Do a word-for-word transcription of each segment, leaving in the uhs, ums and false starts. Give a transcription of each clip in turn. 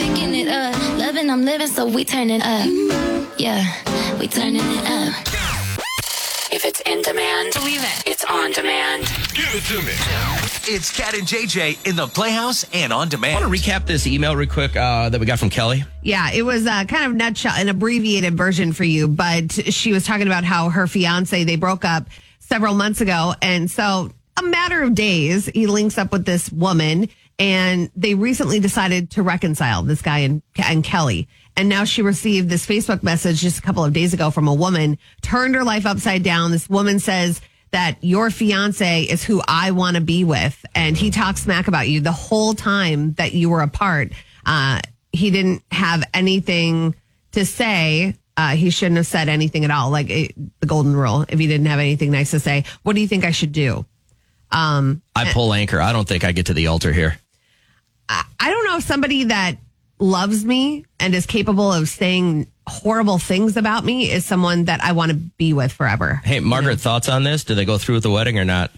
picking it up. Loving, I'm living, so we turn it up. Yeah, we turning it up. If it's in demand, Believe it. It's on demand. Give it to me. It's Cat and J J in the Playhouse and on demand. I want to recap this email real quick uh, that we got from Kelly. Yeah, it was uh, kind of nutshell, an abbreviated version for you, but she was talking about how her fiance, they broke up several months ago. And so a matter of days, he links up with this woman and they recently decided to reconcile, this guy and, and Kelly. And now she received this Facebook message just a couple of days ago from a woman, turned her life upside down. This woman says that your fiance is who I want to be with. And he talks smack about you the whole time that you were apart. Uh, he didn't have anything to say. Uh, he shouldn't have said anything at all. Like it, the golden rule, if he didn't have anything nice to say, what do you think I should do? Um, I pull anchor. I don't think I get to the altar here. I, I don't know if somebody that loves me and is capable of saying horrible things about me is someone that I want to be with forever. Hey, Margaret, you know? Thoughts on this? Did they go through with the wedding or not?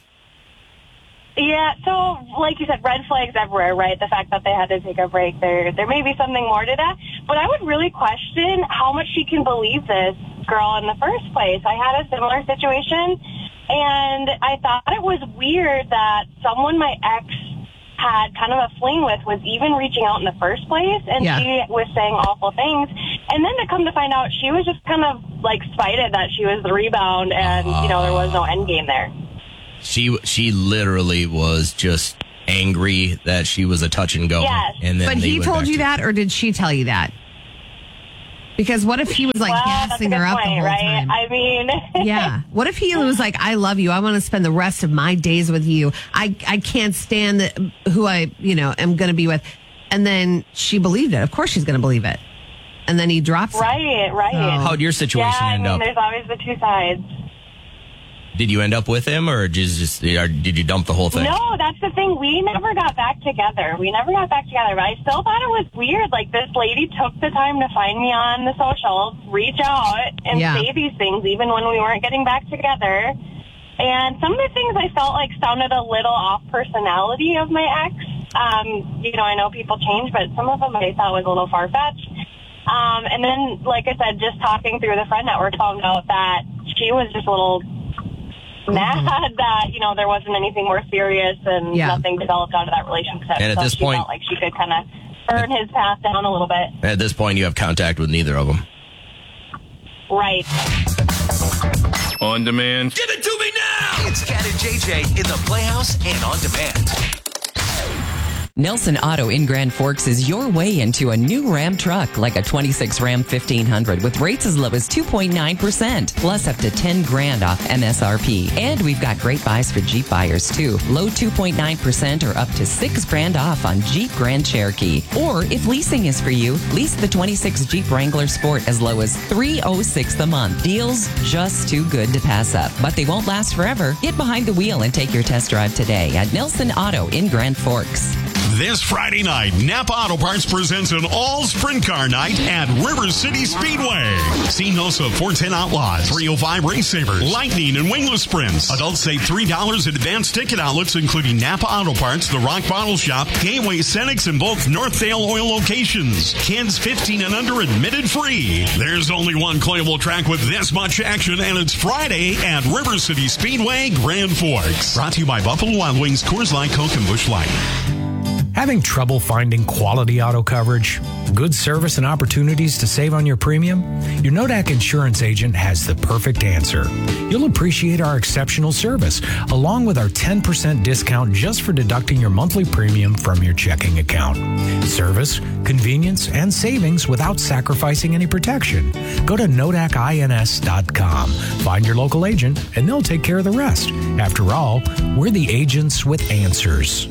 Yeah, so like you said, red flags everywhere, right? The fact that they had to take a break, there there may be something more to that. But I would really question how much she can believe this girl in the first place. I had a similar situation, and I thought it was weird that someone my ex had kind of a fling with was even reaching out in the first place, and yeah. she was saying awful things. And then to come to find out, she was just kind of like spited that she was the rebound, and uh, you know there was no end game there. She she literally was just angry that she was a touch and go. Yes. And then but he told you to- that, or did she tell you that? Because what if he was like well, gassing her up point, the whole right? time? I mean, yeah. What if he was like, "I love you. I want to spend the rest of my days with you. I I can't stand the, who I you know am going to be with," and then she believed it. Of course, she's going to believe it. And then he drops. Right, it. right. So, how'd your situation yeah, end I mean, up? There's always the two sides. Did you end up with him, or did you just or did you dump the whole thing? No, that's the thing. We never got back together. We never got back together. But I still thought it was weird. Like, this lady took the time to find me on the socials, reach out, and yeah. say these things, even when we weren't getting back together. And some of the things I felt like sounded a little off personality of my ex. Um, you know, I know people change, but some of them I thought was a little far-fetched. Um, and then, like I said, just talking through the friend network, found out that she was just a little mad that, you know, there wasn't anything more serious and yeah. nothing developed out of that relationship. And at so this she point, felt like she could kind of burn his path down a little bit. At this point, you have contact with neither of them. Right. On demand. Give it to me now! It's Cat and J J in the Playhouse and on demand. Nelson Auto in Grand Forks is your way into a new Ram truck, like a twenty-six Ram fifteen hundred with rates as low as two point nine percent, plus up to ten grand off M S R P. And we've got great buys for Jeep buyers too. Low two point nine percent or up to six grand off on Jeep Grand Cherokee. Or if leasing is for you, lease the twenty-six Jeep Wrangler Sport as low as three hundred six dollars a month. Deals just too good to pass up. But they won't last forever. Get behind the wheel and take your test drive today at Nelson Auto in Grand Forks. This Friday night, Napa Auto Parts presents an all-sprint car night at River City Speedway. See NOSA four ten Outlaws, three oh five Race Savers, Lightning, and Wingless Sprints. Adults save three dollars at advanced ticket outlets, including Napa Auto Parts, The Rock Bottle Shop, Gateway Cenex, and both Northdale Oil locations. Kids fifteen and under admitted free. There's only one playable track with this much action, and it's Friday at River City Speedway, Grand Forks. Brought to you by Buffalo Wild Wings, Coors Light, Coke, and Busch Light. Having trouble finding quality auto coverage, good service, and opportunities to save on your premium? Your Nodak insurance agent has the perfect answer. You'll appreciate our exceptional service, along with our ten percent discount just for deducting your monthly premium from your checking account. Service, convenience, and savings without sacrificing any protection. Go to Nodak ins dot com. Find your local agent, and they'll take care of the rest. After all, we're the agents with answers.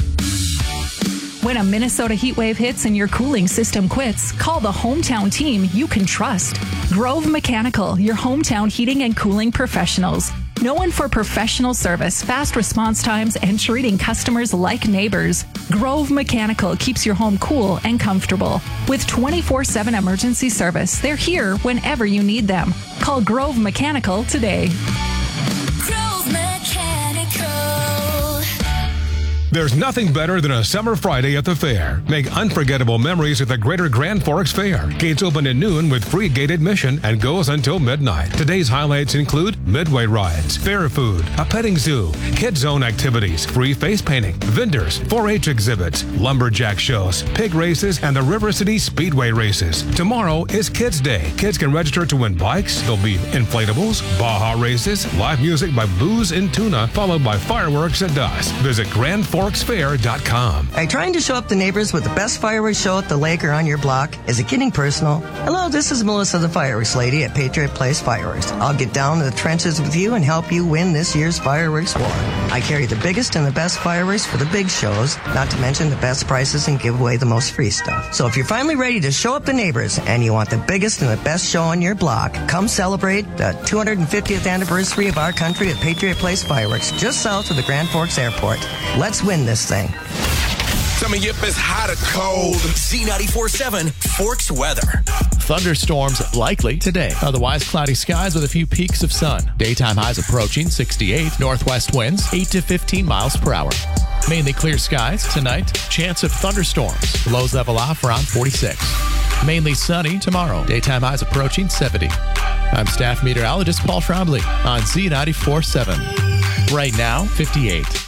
When a Minnesota heat wave hits and your cooling system quits, call the hometown team you can trust. Grove Mechanical, your hometown heating and cooling professionals. Known for professional service, fast response times, and treating customers like neighbors, Grove Mechanical keeps your home cool and comfortable. With twenty-four seven emergency service, they're here whenever you need them. Call Grove Mechanical today. Grove Mechanical. There's nothing better than a summer Friday at the fair. Make unforgettable memories at the Greater Grand Forks Fair. Gates open at noon with free gate admission and goes until midnight. Today's highlights include midway rides, fair food, a petting zoo, kids zone activities, free face painting, vendors, four H exhibits, lumberjack shows, pig races, and the River City Speedway races. Tomorrow is Kids Day. Kids can register to win bikes. There'll be inflatables, Baja races, live music by Blues in Tuna, followed by fireworks at dusk. Visit grand forks fair dot com. Are you trying to show up the neighbors with the best fireworks show at the lake or on your block? Is it getting personal? Hello, this is Melissa, the fireworks lady at Patriot Place Fireworks. I'll get down to the trenches with you and help you win this year's fireworks war. I carry the biggest and the best fireworks for the big shows, not to mention the best prices and give away the most free stuff. So if you're finally ready to show up the neighbors and you want the biggest and the best show on your block, come celebrate the two hundred fiftieth anniversary of our country at Patriot Place Fireworks, just south of the Grand Forks Airport. Let's win this thing. Tell me if it's hot or cold. Z ninety-four point seven Forks weather. Thunderstorms likely today. Otherwise, cloudy skies with a few peaks of sun. Daytime highs approaching sixty-eight. Northwest winds eight to fifteen miles per hour. Mainly clear skies tonight. Chance of thunderstorms. Lows level off around forty-six. Mainly sunny tomorrow. Daytime highs approaching seventy. I'm staff meteorologist Paul Trombley on Z ninety-four point seven. Right now, fifty-eight.